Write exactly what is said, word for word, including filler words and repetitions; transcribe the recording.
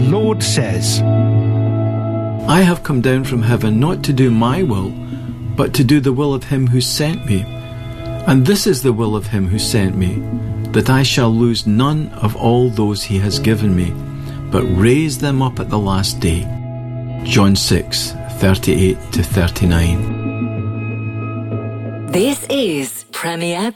Lord says, I have come down from heaven not to do my will, but to do the will of him who sent me. And this is the will of him who sent me, that I shall lose none of all those he has given me, but raise them up at the last day. John six, thirty-eight to thirty-nine. This is Premier